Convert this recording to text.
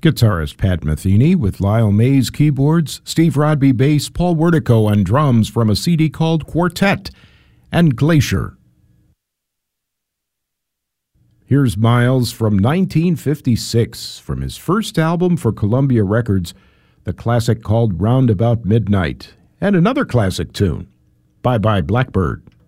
Guitarist Pat Metheny with Lyle Mays keyboards, Steve Rodby bass, Paul Wertico on drums from a CD called Quartet, and Glacier. Here's Miles from 1956 from his first album for Columbia Records, the classic called Round About Midnight, and another classic tune, Bye Bye Blackbird.